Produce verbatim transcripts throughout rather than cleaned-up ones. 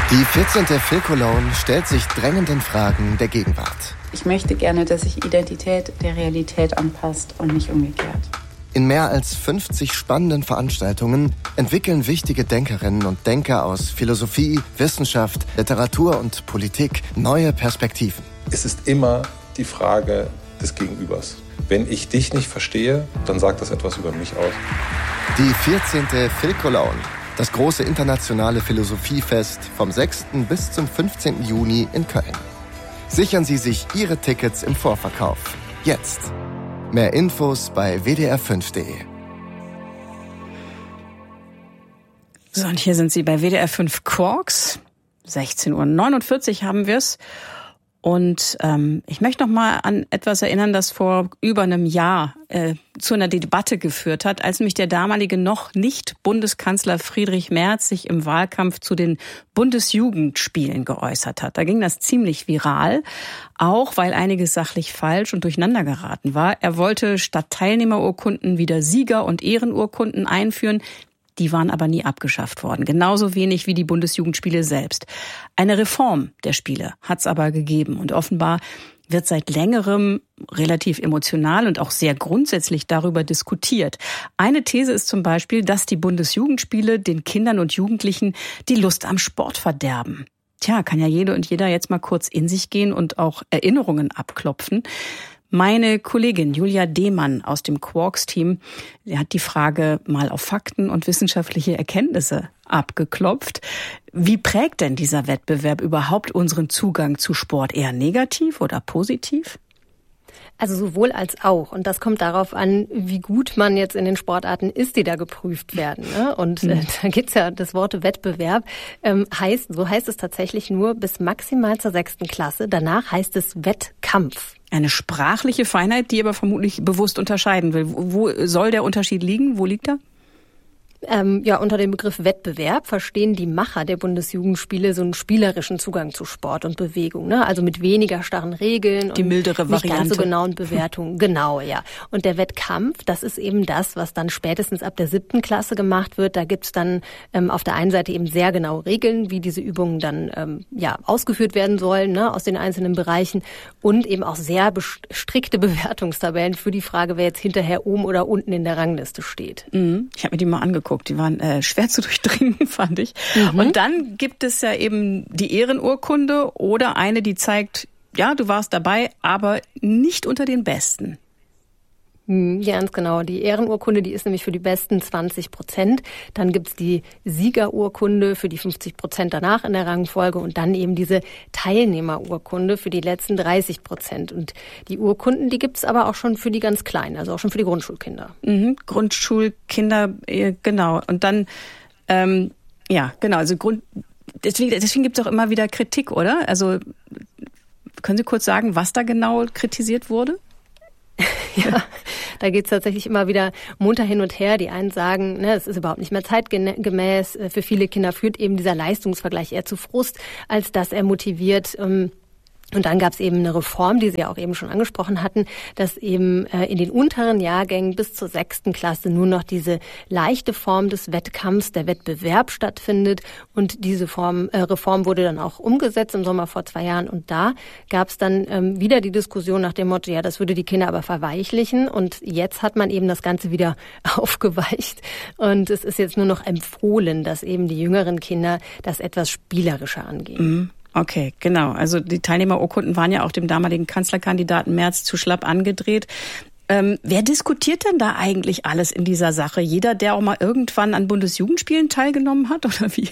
Die vierzehnte Phil Cologne stellt sich drängenden Fragen der Gegenwart. Ich möchte gerne, dass sich Identität der Realität anpasst und nicht umgekehrt. In mehr als fünfzig spannenden Veranstaltungen entwickeln wichtige Denkerinnen und Denker aus Philosophie, Wissenschaft, Literatur und Politik neue Perspektiven. Es ist immer die Frage des Gegenübers. Wenn ich dich nicht verstehe, dann sagt das etwas über mich aus. Die vierzehnte Phil Cologne, das große internationale Philosophiefest vom sechsten bis zum fünfzehnten Juni in Köln. Sichern Sie sich Ihre Tickets im Vorverkauf. Jetzt. Mehr Infos bei w d r fünf punkt d e. So, und hier sind Sie bei W D R fünf Quarks. sechzehn Uhr neunundvierzig haben wir es. Und ähm, ich möchte noch mal an etwas erinnern, das vor über einem Jahr äh, zu einer Debatte geführt hat, als nämlich der damalige noch nicht Bundeskanzler Friedrich Merz sich im Wahlkampf zu den Bundesjugendspielen geäußert hat. Da ging das ziemlich viral, auch weil einiges sachlich falsch und durcheinander geraten war. Er wollte statt Teilnehmerurkunden wieder Sieger- und Ehrenurkunden einführen. Die waren aber nie abgeschafft worden. Genauso wenig wie die Bundesjugendspiele selbst. Eine Reform der Spiele hat es aber gegeben. Und offenbar wird seit längerem relativ emotional und auch sehr grundsätzlich darüber diskutiert. Eine These ist zum Beispiel, dass die Bundesjugendspiele den Kindern und Jugendlichen die Lust am Sport verderben. Tja, kann ja jede und jeder jetzt mal kurz in sich gehen und auch Erinnerungen abklopfen. Meine Kollegin Julia Demann aus dem Quarks-Team, die hat die Frage mal auf Fakten und wissenschaftliche Erkenntnisse abgeklopft. Wie prägt denn dieser Wettbewerb überhaupt unseren Zugang zu Sport? Eher negativ oder positiv? Also sowohl als auch. Und das kommt darauf an, wie gut man jetzt in den Sportarten ist, die da geprüft werden. Ne? Und äh, da gibt's ja das Wort Wettbewerb. Ähm, heißt, so heißt es tatsächlich nur bis maximal zur sechsten Klasse. Danach heißt es Wettkampf. Eine sprachliche Feinheit, die aber vermutlich bewusst unterscheiden will. Wo soll der Unterschied liegen? Wo liegt er? Ähm, ja, unter dem Begriff Wettbewerb verstehen die Macher der Bundesjugendspiele so einen spielerischen Zugang zu Sport und Bewegung, ne? Also mit weniger starren Regeln die und mildere nicht Variante. ganz so genauen Bewertungen. Genau, ja. Und der Wettkampf, das ist eben das, was dann spätestens ab der siebten Klasse gemacht wird. Da gibt's dann ähm, auf der einen Seite eben sehr genaue Regeln, wie diese Übungen dann ähm, ja ausgeführt werden sollen, ne, aus den einzelnen Bereichen, und eben auch sehr strikte Bewertungstabellen für die Frage, wer jetzt hinterher oben oder unten in der Rangliste steht. Mhm. Ich habe mir die mal angeguckt. Die waren äh, schwer zu durchdringen, fand ich. Mhm. Und dann gibt es ja eben die Ehrenurkunde oder eine, die zeigt, ja, du warst dabei, aber nicht unter den Besten. Ja, ganz genau. Die Ehrenurkunde, die ist nämlich für die besten zwanzig Prozent. Dann gibt's die Siegerurkunde für die fünfzig Prozent danach in der Rangfolge und dann eben diese Teilnehmerurkunde für die letzten dreißig Prozent. Und die Urkunden, die gibt's aber auch schon für die ganz Kleinen, also auch schon für die Grundschulkinder. Mhm, Grundschulkinder, genau. Und dann, ähm, ja, genau, also Grund, deswegen, deswegen gibt's auch immer wieder Kritik, oder? Also, können Sie kurz sagen, was da genau kritisiert wurde? Ja, da geht's tatsächlich immer wieder munter hin und her. Die einen sagen, ne, es ist überhaupt nicht mehr zeitgemäß. Für viele Kinder führt eben dieser Leistungsvergleich eher zu Frust, als dass er motiviert. Und dann gab es eben eine Reform, die Sie ja auch eben schon angesprochen hatten, dass eben äh, in den unteren Jahrgängen bis zur sechsten Klasse nur noch diese leichte Form des Wettkampfs, der Wettbewerb stattfindet. Und diese Form, äh, Reform wurde dann auch umgesetzt im Sommer vor zwei Jahren. Und da gab es dann ähm, wieder die Diskussion nach dem Motto, ja, das würde die Kinder aber verweichlichen. Und jetzt hat man eben das Ganze wieder aufgeweicht. Und es ist jetzt nur noch empfohlen, dass eben die jüngeren Kinder das etwas spielerischer angehen. Mhm. Okay, genau. Also die Teilnehmerurkunden waren ja auch dem damaligen Kanzlerkandidaten Merz zu schlapp angedreht. Ähm, wer diskutiert denn da eigentlich alles in dieser Sache? Jeder, der auch mal irgendwann an Bundesjugendspielen teilgenommen hat, oder wie?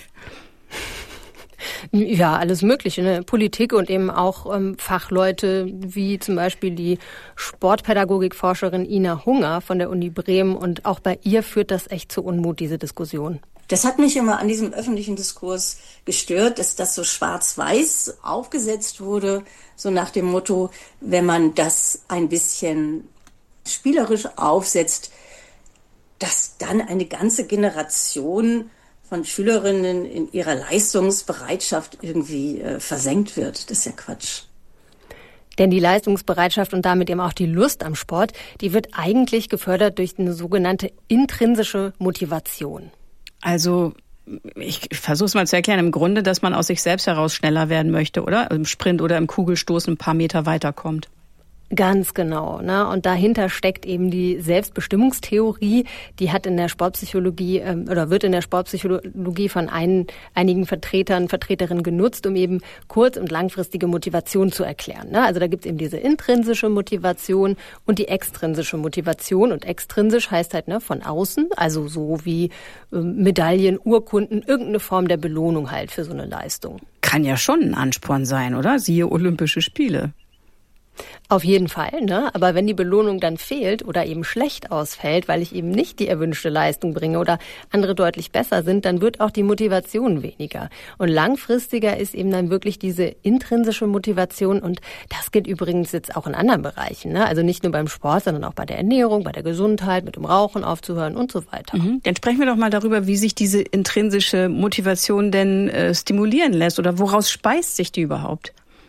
Ja, alles Mögliche, ne? Politik und eben auch ähm, Fachleute wie zum Beispiel die Sportpädagogikforscherin Ina Hunger von der Uni Bremen. Und auch bei ihr führt das echt zu Unmut, diese Diskussion. Das hat mich immer an diesem öffentlichen Diskurs gestört, dass das so schwarz-weiß aufgesetzt wurde, so nach dem Motto, wenn man das ein bisschen spielerisch aufsetzt, dass dann eine ganze Generation von Schülerinnen in ihrer Leistungsbereitschaft irgendwie äh, versenkt wird. Das ist ja Quatsch. Denn die Leistungsbereitschaft und damit eben auch die Lust am Sport, die wird eigentlich gefördert durch eine sogenannte intrinsische Motivation. Also ich versuche es mal zu erklären, im Grunde, dass man aus sich selbst heraus schneller werden möchte, oder? Im Sprint oder im Kugelstoßen ein paar Meter weiterkommt. Ganz genau, ne? Und dahinter steckt eben die Selbstbestimmungstheorie. Die hat in der Sportpsychologie ähm, oder wird in der Sportpsychologie von ein, einigen Vertretern, Vertreterinnen genutzt, um eben kurz- und langfristige Motivation zu erklären. Ne? Also da gibt es eben diese intrinsische Motivation und die extrinsische Motivation. Und extrinsisch heißt halt ne von außen, also so wie ähm, Medaillen, Urkunden, irgendeine Form der Belohnung halt für so eine Leistung. Kann ja schon ein Ansporn sein, oder? Siehe Olympische Spiele. Auf jeden Fall, ne? Aber wenn die Belohnung dann fehlt oder eben schlecht ausfällt, weil ich eben nicht die erwünschte Leistung bringe oder andere deutlich besser sind, dann wird auch die Motivation weniger. Und langfristiger ist eben dann wirklich diese intrinsische Motivation und das gilt übrigens jetzt auch in anderen Bereichen, ne? Also nicht nur beim Sport, sondern auch bei der Ernährung, bei der Gesundheit, mit dem Rauchen aufzuhören und so weiter. Mhm. Dann sprechen wir doch mal darüber, wie sich diese intrinsische Motivation denn äh, stimulieren lässt oder woraus speist sich die überhaupt?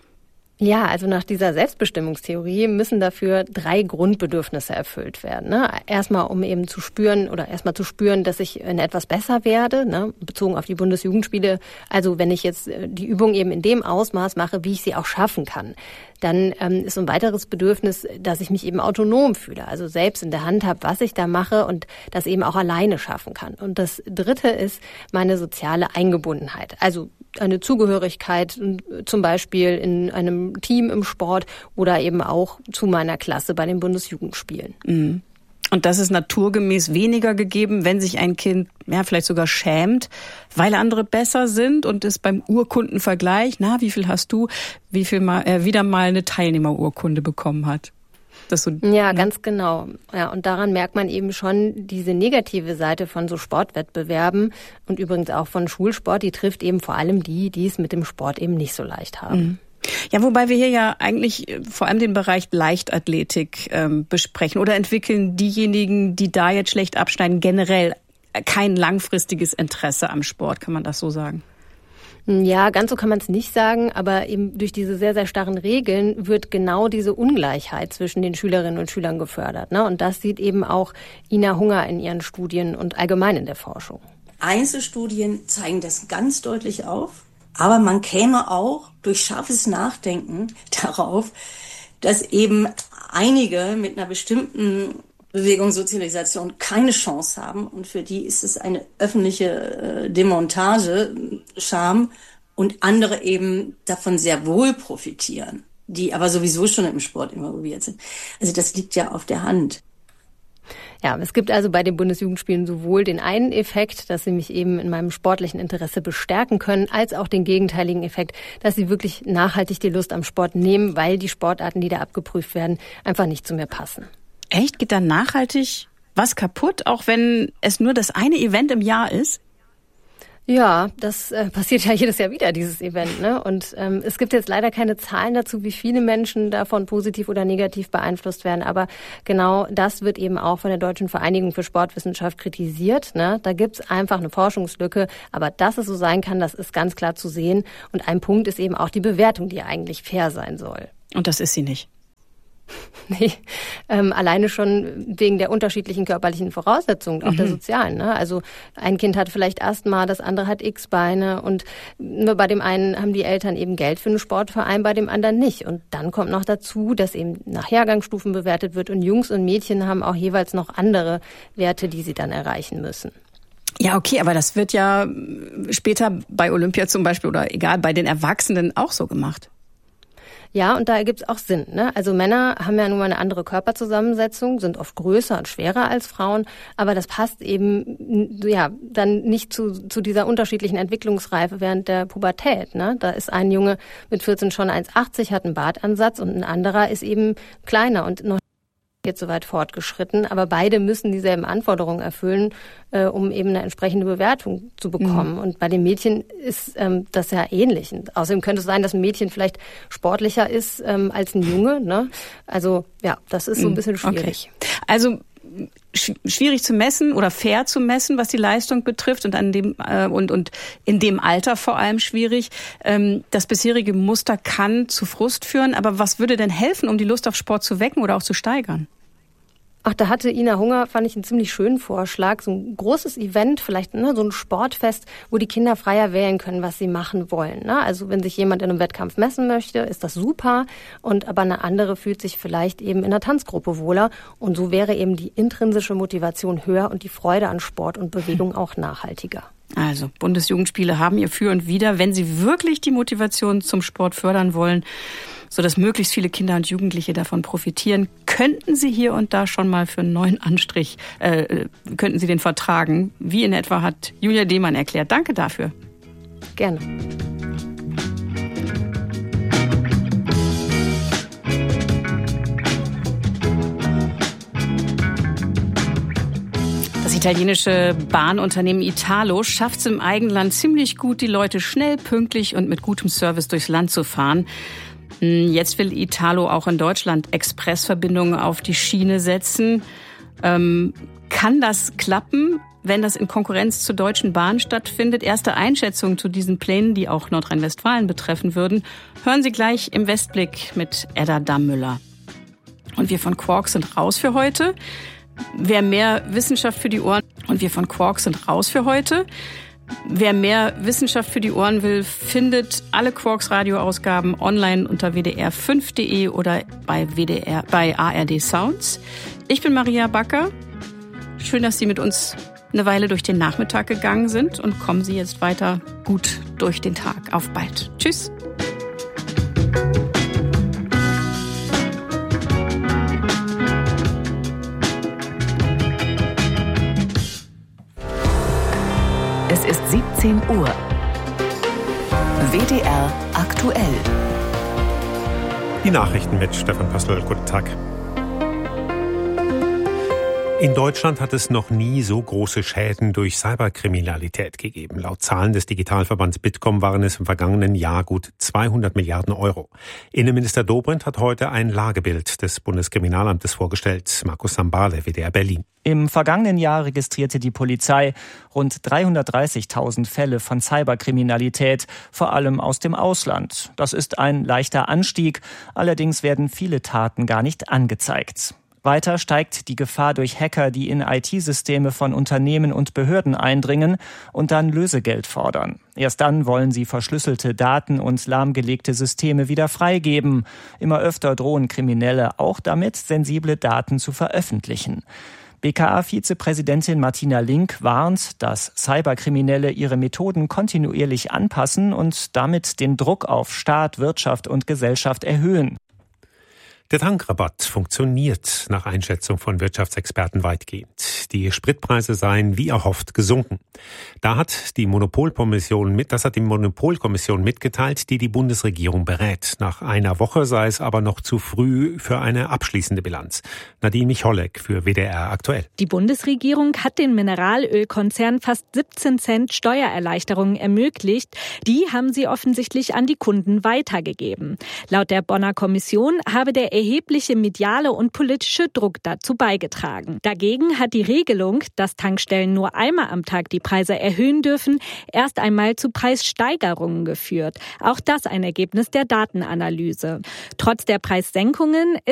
Ja, also nach dieser Selbstbestimmungstheorie müssen dafür drei Grundbedürfnisse erfüllt werden. Ne? Erstmal, um eben zu spüren oder erstmal zu spüren, dass ich in etwas besser werde, ne? Bezogen auf die Bundesjugendspiele. Also wenn ich jetzt die Übung eben in dem Ausmaß mache, wie ich sie auch schaffen kann. Dann ähm, ist ein weiteres Bedürfnis, dass ich mich eben autonom fühle, also selbst in der Hand habe, was ich da mache und das eben auch alleine schaffen kann. Und das dritte ist meine soziale Eingebundenheit, also eine Zugehörigkeit zum Beispiel in einem Team im Sport oder eben auch zu meiner Klasse bei den Bundesjugendspielen. Mhm. Und das ist naturgemäß weniger gegeben, wenn sich ein Kind ja vielleicht sogar schämt, weil andere besser sind und es beim Urkundenvergleich, na, wie viel hast du, wie viel mal äh, wieder mal eine Teilnehmerurkunde bekommen hat. Das so, ja, ne? Ganz genau. Ja, und daran merkt man eben schon diese negative Seite von so Sportwettbewerben und übrigens auch von Schulsport, die trifft eben vor allem die, die es mit dem Sport eben nicht so leicht haben. Mhm. Ja, wobei wir hier ja eigentlich vor allem den Bereich Leichtathletik ähm, besprechen oder entwickeln diejenigen, die da jetzt schlecht abschneiden, generell kein langfristiges Interesse am Sport, kann man das so sagen? Ja, ganz so kann man es nicht sagen, aber eben durch diese sehr, sehr starren Regeln wird genau diese Ungleichheit zwischen den Schülerinnen und Schülern gefördert. Ne? Und das sieht eben auch Ina Hunger in ihren Studien und allgemein in der Forschung. Einzelstudien zeigen das ganz deutlich auf. Aber man käme auch durch scharfes Nachdenken darauf, dass eben einige mit einer bestimmten Bewegungssozialisation keine Chance haben. Und für die ist es eine öffentliche Demontage, Scham, und andere eben davon sehr wohl profitieren, die aber sowieso schon im Sport involviert sind. Also das liegt ja auf der Hand. Ja, es gibt also bei den Bundesjugendspielen sowohl den einen Effekt, dass sie mich eben in meinem sportlichen Interesse bestärken können, als auch den gegenteiligen Effekt, dass sie wirklich nachhaltig die Lust am Sport nehmen, weil die Sportarten, die da abgeprüft werden, einfach nicht zu mir passen. Echt? Geht da nachhaltig was kaputt, auch wenn es nur das eine Event im Jahr ist? Ja, das äh, passiert ja jedes Jahr wieder, dieses Event, ne? Und ähm, es gibt jetzt leider keine Zahlen dazu, wie viele Menschen davon positiv oder negativ beeinflusst werden. Aber genau das wird eben auch von der Deutschen Vereinigung für Sportwissenschaft kritisiert, ne? Da gibt's einfach eine Forschungslücke. Aber dass es so sein kann, das ist ganz klar zu sehen. Und ein Punkt ist eben auch die Bewertung, die eigentlich fair sein soll. Und das ist sie nicht. Nee, ähm, alleine schon wegen der unterschiedlichen körperlichen Voraussetzungen, auch mhm. der sozialen. Ne? Also ein Kind hat vielleicht Asthma, das andere hat X-Beine und nur bei dem einen haben die Eltern eben Geld für einen Sportverein, bei dem anderen nicht. Und dann kommt noch dazu, dass eben nach Jahrgangsstufen bewertet wird und Jungs und Mädchen haben auch jeweils noch andere Werte, die sie dann erreichen müssen. Ja, okay, aber das wird ja später bei Olympia zum Beispiel oder egal, bei den Erwachsenen auch so gemacht. Ja, und da gibt's auch Sinn, ne? Also Männer haben ja nun mal eine andere Körperzusammensetzung, sind oft größer und schwerer als Frauen, aber das passt eben ja dann nicht zu zu dieser unterschiedlichen Entwicklungsreife während der Pubertät, ne? Da ist ein Junge mit vierzehn schon eins Komma achtzig, hat einen Bartansatz und ein anderer ist eben kleiner und noch jetzt so weit fortgeschritten, aber beide müssen dieselben Anforderungen erfüllen, äh, um eben eine entsprechende Bewertung zu bekommen. Mhm. Und bei den Mädchen ist ähm, das ja ähnlich. Und außerdem könnte es sein, dass ein Mädchen vielleicht sportlicher ist ähm, als ein Junge. Ne? Also ja, das ist so ein bisschen schwierig. Okay. Also sch- schwierig zu messen oder fair zu messen, was die Leistung betrifft und an dem äh, und und in dem Alter vor allem schwierig. Ähm, das bisherige Muster kann zu Frust führen. Aber was würde denn helfen, um die Lust auf Sport zu wecken oder auch zu steigern? Ach, da hatte Ina Hunger, fand ich, einen ziemlich schönen Vorschlag. So ein großes Event, vielleicht ne, so ein Sportfest, wo die Kinder freier wählen können, was sie machen wollen. Ne? Also wenn sich jemand in einem Wettkampf messen möchte, ist das super. Und aber eine andere fühlt sich vielleicht eben in der Tanzgruppe wohler. Und so wäre eben die intrinsische Motivation höher und die Freude an Sport und Bewegung auch nachhaltiger. Also Bundesjugendspiele haben ihr Für und Wider, wenn sie wirklich die Motivation zum Sport fördern wollen, sodass möglichst viele Kinder und Jugendliche davon profitieren, könnten sie hier und da schon mal für einen neuen Anstrich, äh, könnten sie den vertragen, wie in etwa hat Julia Demann erklärt. Danke dafür. Gerne. Das italienische Bahnunternehmen Italo schafft es im Eigenland ziemlich gut, die Leute schnell, pünktlich und mit gutem Service durchs Land zu fahren. Jetzt will Italo auch in Deutschland Expressverbindungen auf die Schiene setzen. Ähm, kann das klappen, wenn das in Konkurrenz zur Deutschen Bahn stattfindet? Erste Einschätzungen zu diesen Plänen, die auch Nordrhein-Westfalen betreffen würden, hören Sie gleich im Westblick mit Edda Dammüller. Und wir von Quark sind raus für heute. Wer mehr Wissenschaft für die Ohren und wir von Quark sind raus für heute. Wer mehr Wissenschaft für die Ohren will, findet alle Quarks Radioausgaben online unter w d r fünf punkt d e oder bei W D R, bei A R D Sounds. Ich bin Maria Backer. Schön, dass Sie mit uns eine Weile durch den Nachmittag gegangen sind und kommen Sie jetzt weiter gut durch den Tag. Auf bald. Tschüss. Es ist siebzehn Uhr. W D R aktuell. Die Nachrichten mit Stefan Pöstl. Guten Tag. In Deutschland hat es noch nie so große Schäden durch Cyberkriminalität gegeben. Laut Zahlen des Digitalverbands Bitkom waren es im vergangenen Jahr gut zweihundert Milliarden Euro. Innenminister Dobrindt hat heute ein Lagebild des Bundeskriminalamtes vorgestellt. Markus Sambale, W D R Berlin. Im vergangenen Jahr registrierte die Polizei rund dreihundertdreißigtausend Fälle von Cyberkriminalität, vor allem aus dem Ausland. Das ist ein leichter Anstieg, allerdings werden viele Taten gar nicht angezeigt. Weiter steigt die Gefahr durch Hacker, die in I T-Systeme von Unternehmen und Behörden eindringen und dann Lösegeld fordern. Erst dann wollen sie verschlüsselte Daten und lahmgelegte Systeme wieder freigeben. Immer öfter drohen Kriminelle auch damit, sensible Daten zu veröffentlichen. B K A-Vizepräsidentin Martina Link warnt, dass Cyberkriminelle ihre Methoden kontinuierlich anpassen und damit den Druck auf Staat, Wirtschaft und Gesellschaft erhöhen. Der Tankrabatt funktioniert nach Einschätzung von Wirtschaftsexperten weitgehend. Die Spritpreise seien wie erhofft gesunken. Da hat die Monopolkommission mit, das hat die Monopolkommission mitgeteilt, die die Bundesregierung berät. Nach einer Woche sei es aber noch zu früh für eine abschließende Bilanz. Nadine Micholek für W D R aktuell. Die Bundesregierung hat den Mineralölkonzernen fast siebzehn Cent Steuererleichterungen ermöglicht. Die haben sie offensichtlich an die Kunden weitergegeben. Laut der Bonner Kommission habe der erhebliche mediale und politische Druck dazu beigetragen. Dagegen hat die Regelung, dass Tankstellen nur einmal am Tag die Preise erhöhen dürfen, erst einmal zu Preissteigerungen geführt. Auch das ein Ergebnis der Datenanalyse. Trotz der Preissenkungen